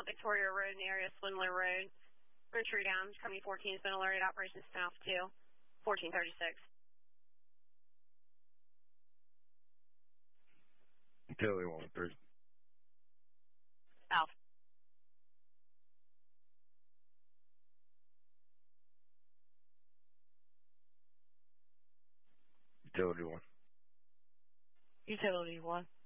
Mount Victoria Road in the area of Swindler Road. Entry down, coming 14 has been alerted, operations south to 1436. Utility 113. South. Utility 1. Utility 1.